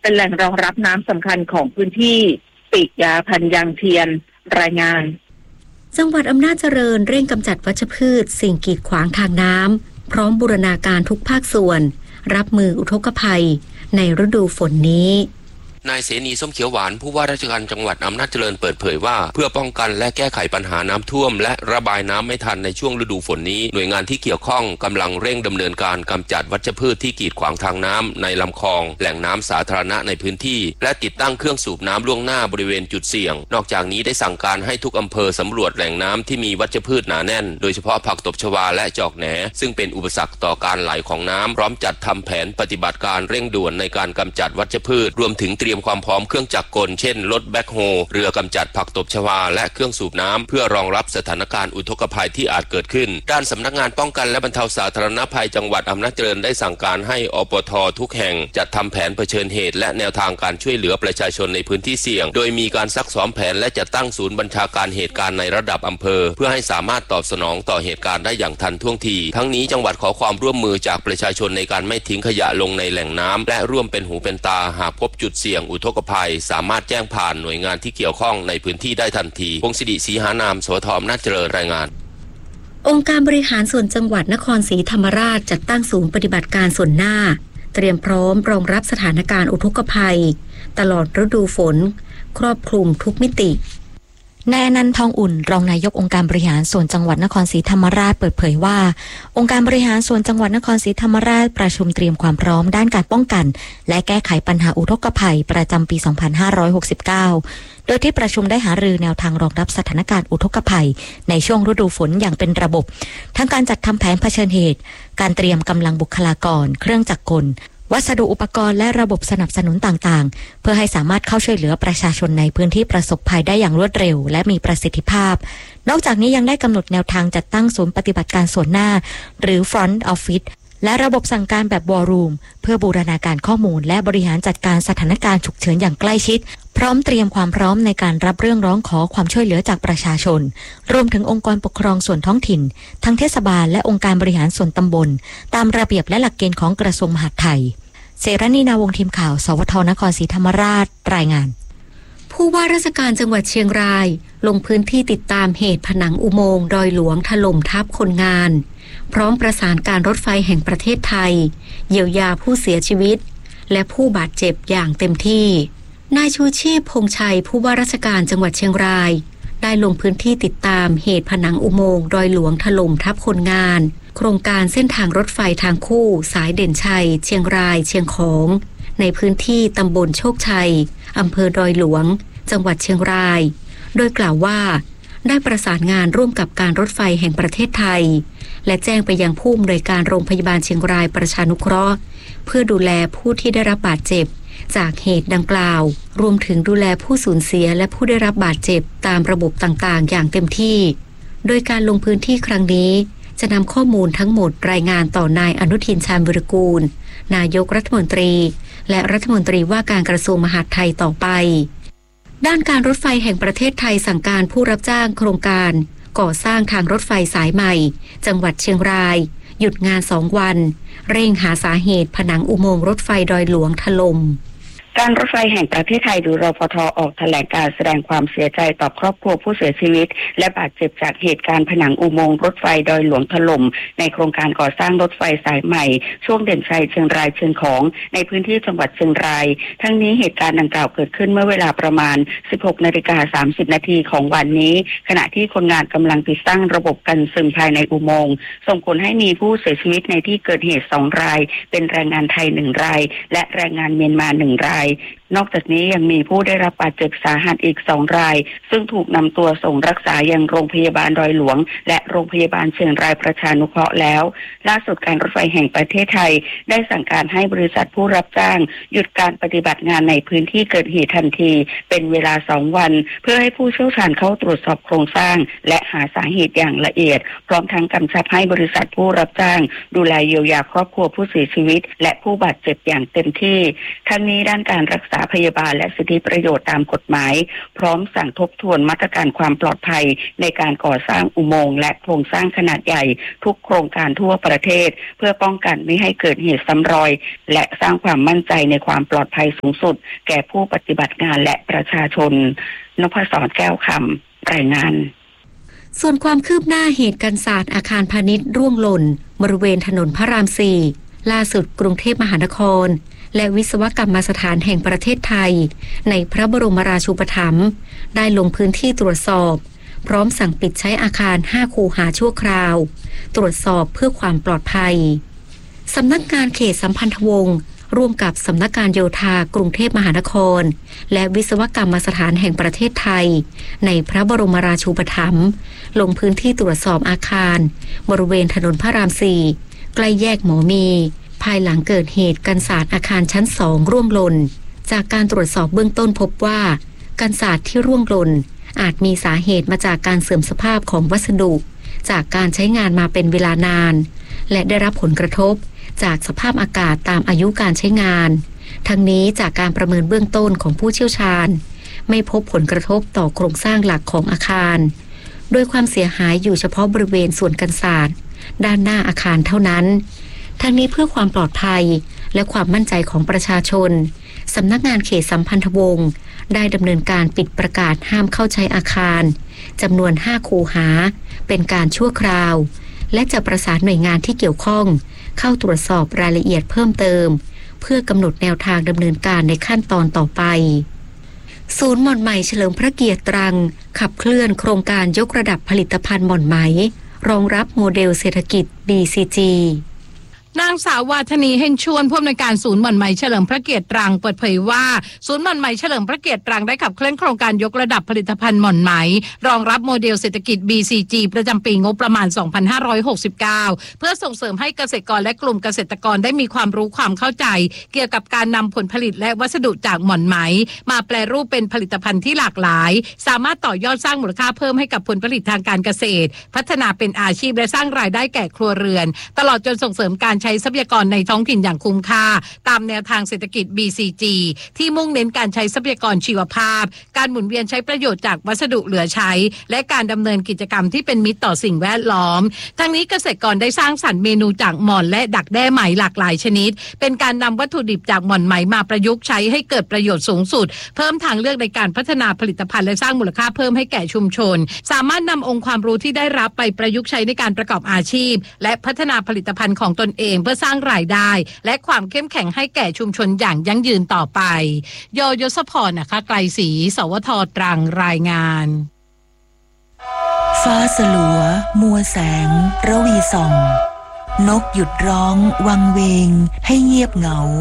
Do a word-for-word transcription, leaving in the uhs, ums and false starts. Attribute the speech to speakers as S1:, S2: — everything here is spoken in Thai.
S1: เป็นแหล่งรองรับน้ำสำคัญของพื้นที่ปีกยาพันยางเทียนรายงาน
S2: จังหวัดอำนาจเจริญเร่งกำจัดวัชพืชสิ่งกีดขวางทางน้ำพร้อมบูรณาการทุกภาคส่วนรับมืออุทกภัยในฤดูฝนนี้
S3: นายเสนีส้มเขียวหวานผู้ว่าราชการจังหวัดอำนาจเจริญเปิดเผยว่าเพื่อป้องกันและแก้ไขปัญหาน้ำท่วมและระบายน้ำไม่ทันในช่วงฤดูฝนนี้หน่วยงานที่เกี่ยวข้องกำลังเร่งดำเนินการกำจัดวัชพืชที่กีดขวางทางน้ำในลำคลองแหล่งน้ำสาธารณะในพื้นที่และติดตั้งเครื่องสูบน้ำล่วงหน้าบริเวณจุดเสี่ยงนอกจากนี้ได้สั่งการให้ทุกอำเภอสำรวจแหล่งน้ำที่มีวัชพืชหนาแน่นโดยเฉพาะผักตบชวาและจอกแหนซึ่งเป็นอุปสรรคต่อการไหลของน้ำพร้อมจัดทำแผนปฏิบัติการเร่งด่วนในการกำจัดวัชพืชรวมถึงเตรียมความพร้อมเครื่องจักรกลเช่นรถแบ็คโฮเรือกำจัดผักตบชวาและเครื่องสูบน้ำเพื่อรองรับสถานการณ์อุทกภัยที่อาจเกิดขึ้นด้านสำนักงานป้องกันและบรรเทาสาธารณภัยจังหวัดอำนาจเจริญได้สั่งการให้อปท.ทุกแห่งจัดทำแผนเผชิญเหตุและแนวทางการช่วยเหลือประชาชนในพื้นที่เสี่ยงโดยมีการซักซ้อมแผนและจัดตั้งศูนย์บัญชาการเหตุการณ์ในระดับอำเภอเพื่อให้สามารถตอบสนองต่อเหตุการณ์ได้อย่างทันท่วงทีทั้งนี้จังหวัดขอความร่วมมือจากประชาชนในการไม่ทิ้งขยะลงในแหล่งน้ำและร่วมเป็นหูเป็นตาหากพบจุดเสี่ยงอุทกภัยสามารถแจ้งผ่านหน่วยงานที่เกี่ยวข้องในพื้นที่ได้ทันทีพงศิริศรีหานามสวทออำนาจเจริญรายงาน
S2: องค์การบริหารส่วนจังหวัดนครศรีธรรมราชจัดตั้งศูนย์ปฏิบัติการส่วนหน้าเตรียมพร้อมรองรับสถานการณ์อุทกภัยตลอดฤดูฝนครอบคลุมทุกมิตินายอนันต์ทองอุ่นรองนายกองค์การบริหารส่วนจังหวัดนครศรีธรรมราชเปิดเผยว่าองค์การบริหารส่วนจังหวัดนครศรีธรรมราชประชุมเตรียมความพร้อมด้านการป้องกันและแก้ไขปัญหาอุทกภัยประจำปี สองพันห้าร้อยหกสิบเก้า โดยที่ประชุมได้หารือแนวทางรองรับสถานการณ์อุทกภัยในช่วงฤดูฝนอย่างเป็นระบบทั้งการจัดทำแผนเผชิญเหตุการเตรียมกำลังบุคลากรเครื่องจักรกลวัสดุอุปกรณ์และระบบสนับสนุนต่างๆเพื่อให้สามารถเข้าช่วยเหลือประชาชนในพื้นที่ประสบภัยได้อย่างรวดเร็วและมีประสิทธิภาพนอกจากนี้ยังได้กำหนดแนวทางจัดตั้งศูนย์ปฏิบัติการส่วนหน้าหรือ Front Office และระบบสั่งการแบบ War Room เพื่อบูรณาการข้อมูลและบริหารจัดการสถานการณ์ฉุกเฉินอย่างใกล้ชิดพร้อมเตรียมความพร้อมในการรับเรื่องร้องขอความช่วยเหลือจากประชาชนรวมถึงองค์กรปกครองส่วนท้องถิ่นทั้งเทศบาลและองค์การบริหารส่วนตำบลตามระเบียบและหลักเกณฑ์ของกระทรวงมหาดไทยเสรณีนาวงศ์ทีมข่าวสวทนครศรีธรรมราชรายงานผู้ว่าราชการจังหวัดเชียงรายลงพื้นที่ติดตามเหตุผนังอุโมงค์ดอยหลวงถล่มทับคนงานพร้อมประสานการรถไฟแห่งประเทศไทยเยียวยาผู้เสียชีวิตและผู้บาดเจ็บอย่างเต็มที่นายชูชีพพงษ์ชัยผู้ว่าราชการจังหวัดเชียงรายได้ลงพื้นที่ติดตามเหตุผนังอุโมงค์ดอยหลวงถล่มทับคนงานโครงการเส้นทางรถไฟทางคู่สายเด่นชัยเชียงรายเชียงของในพื้นที่ตำบลโชคชัยอำเภอดอยหลวงจังหวัดเชียงรายโดยกล่าวว่าได้ประสานงานร่วมกับการรถไฟแห่งประเทศไทยและแจ้งไปยังผู้อำนวยการโรงพยาบาลเชียงรายประชานุเคราะห์เพื่อดูแลผู้ที่ได้รับบาดเจ็บจากเหตุดังกล่าวรวมถึงดูแลผู้สูญเสียและผู้ได้รับบาดเจ็บตามระบบต่างๆอย่างเต็มที่โดยการลงพื้นที่ครั้งนี้จะนำข้อมูลทั้งหมดรายงานต่อนายอนุทินชาญวิรากูลนายกรัฐมนตรีและรัฐมนตรีว่าการกระทรวงมหาดไทยต่อไปด้านการรถไฟแห่งประเทศไทยสั่งการผู้รับจ้างโครงการก่อสร้างทางรถไฟสายใหม่จังหวัดเชียงรายหยุดงานสองวันเร่งหาสาเหตุผนังอุโมงค์รถไฟดอยหลวงถล่ม
S1: การรถไฟแห่งประเทศไทยหรือรพท.ออกแถลงการแสดงความเสียใจต่อครอบครัวผู้เสียชีวิตและบาดเจ็บจากเหตุการณ์ผนังอุโมงค์รถไฟดอยหลวงถล่มในโครงการก่อสร้างรถไฟสายใหม่ช่วงเด่นชัยเชียงรายเชียงของในพื้นที่จังหวัดเชียงรายทั้งนี้เหตุการณ์ดังกล่าวเกิดขึ้นเมื่อเวลาประมาณ สิบหกนาฬิกาสามสิบนาทีของวันนี้ขณะที่คนงานกำลังติดตั้งระบบกันซึมภายในอุโมงค์ส่งผลให้มีผู้เสียชีวิตในที่เกิดเหตุสองรายเป็นแรงงานไทยหนึ่งรายและแรงงานเมียนมาหนึ่งรายนอกจากนี้ยังมีผู้ได้รับบาดเจ็บสาหัสอีกสองรายซึ่งถูกนำตัวส่งรักษายังโรงพยาบาลดอยหลวงและโรงพยาบาลเชียงรายประชานุเคราะห์แล้วล่าสุดการรถไฟแห่งประเทศไทยได้สั่งการให้บริษัทผู้รับจ้างหยุดการปฏิบัติงานในพื้นที่เกิดเหตุทันทีเป็นเวลาสองวันเพื่อให้ผู้เชี่ยวชาญเข้าตรวจสอบโครงสร้างและหาสาเหตุอย่างละเอียดพร้อมทั้งกำชับให้บริษัทผู้รับจ้างดูแลเยียวยาครอบครัวผู้เสียชีวิตและผู้บาดเจ็บอย่างเต็มที่ทั้งนี้ด้านการรักษาพยาบาลและสิทธิประโยชน์ตามกฎหมายพร้อมสั่งทบทวนมาตรการความปลอดภัยในการก่อสร้างอุโมงค์และโครงสร้างขนาดใหญ่ทุกโครงการทั่วประเทศเพื่อป้องกันไม่ให้เกิดเหตุซ้ำรอยและสร้างความมั่นใจในความปลอดภัยสูงสุดแก่ผู้ปฏิบัติงานและประชาชนนพศรแก้วคำรายงาน
S2: ส่วนความคืบหน้าเหตุการณ์ศาสตร์อาคารพาณิชย์ร่วงหล่นบริเวณถนนพระรามสี่ล่าสุดกรุงเทพมหานครและวิศวกรรมสถานแห่งประเทศไทยในพระบรมราชูปถัมภ์ได้ลงพื้นที่ตรวจสอบพร้อมสั่งปิดใช้อาคารห้าคูหาชั่วคราวตรวจสอบเพื่อความปลอดภัยสำนักงานเขตสัมพันธวงศ์ร่วมกับสำนักงานโยธากรุงเทพมหานครและวิศวกรรมสถานแห่งประเทศไทยในพระบรมราชูปถัมภ์ลงพื้นที่ตรวจสอบอาคารบริเวณถนนพระรามสี่ใกล้แยกหมอมีภายหลังเกิดเหตุกันศาสตร์อาคารชั้นสองร่วงหล่นจากการตรวจสอบเบื้องต้นพบว่ากันศาสตร์ที่ร่วงหล่นอาจมีสาเหตุมาจากการเสื่อมสภาพของวัสดุจากการใช้งานมาเป็นเวลานานและได้รับผลกระทบจากสภาพอากาศตามอายุการใช้งานทั้งนี้จากการประเมินเบื้องต้นของผู้เชี่ยวชาญไม่พบผลกระทบต่อโครงสร้างหลักของอาคารโดยความเสียหายอยู่เฉพาะบริเวณส่วนกันศาสตร์ด้านหน้าอาคารเท่านั้นทั้งนี้เพื่อความปลอดภัยและความมั่นใจของประชาชนสำนักงานเขตสัมพันธวงศ์ได้ดำเนินการปิดประกาศห้ามเข้าใช้อาคารจำนวนห้าคูหาเป็นการชั่วคราวและจะประสานหน่วยงานที่เกี่ยวข้องเข้าตรวจสอบรายละเอียดเพิ่มเติมเพื่อกำหนดแนวทางดำเนินการในขั้นตอนต่อไปศูนย์หม่อนไหมเฉลิมพระเกียรติตรังขับเคลื่อนโครงการยกระดับผลิตภัณฑ์หม่อนไหมรองรับโมเดลเศรษฐกิจ บี ซี จี
S4: นางสาววาทนีเฮงชวนผู้อำนวยการศูนย์หม่อนไหมเฉลิมพระเกียรติตรังเปิดเผยว่าศูนย์หม่อนไหมเฉลิมพระเกียรติตรังได้ขับเคลื่อนโครงการยกระดับผลิตภัณฑ์หม่อนไหมรองรับโมเดลเศรษฐกิจ บี ซี จี ประจำปีงบประมาณสองพันห้าร้อยหกสิบเก้าเพื่อส่งเสริมให้เกษตรกรและกลุ่มเกษตรกรได้มีความรู้ความเข้าใจเกี่ยวกับการนำผลผลิตและวัสดุจากหม่อนไหมมาแปรรูปเป็นผลิตภัณฑ์ที่หลากหลายสามารถต่อยอดสร้างมูลค่าเพิ่มให้กับผลผลิตทางการเกษตรพัฒนาเป็นอาชีพและสร้างรายได้แก่ครัวเรือนตลอดจนส่งเสริมการใช้ทรัพยากรในท้องถิ่นอย่างคุ้มค่าตามแนวทางเศรษฐกิจ บี ซี จี ที่มุ่งเน้นการใช้ทรัพยากรชีวภาพการหมุนเวียนใช้ประโยชน์จากวัสดุเหลือใช้และการดำเนินกิจกรรมที่เป็นมิตรต่อสิ่งแวดล้อมทั้งนี้เกษตรกรได้สร้างสรรค์เมนูจากหม่อนและดักแด้ไหมหลากหลายชนิดเป็นการนำวัตถุดิบจากหม่อนไหมมาประยุกต์ใช้ให้เกิดประโยชน์สูงสุดเพิ่มทางเลือกในการพัฒนาผลิตภัณฑ์และสร้างมูลค่าเพิ่มให้แก่ชุมชนสามารถนำองค์ความรู้ที่ได้รับไปประยุกต์ใช้ในการประกอบอาชีพและพัฒนาผลิตภัณฑ์ของตนเองเพื่อสร้างรายได้และความเข้มแข็งให้แก่ชุมชนอย่างยั่งยืนต่อไปโยยศพรนะคะไกลศรีสวทตรังรายงาน
S5: ฟ้าสลัวมัวแสงระวีส่องนกหยุดร้องวังเวงให้เงียบเหงา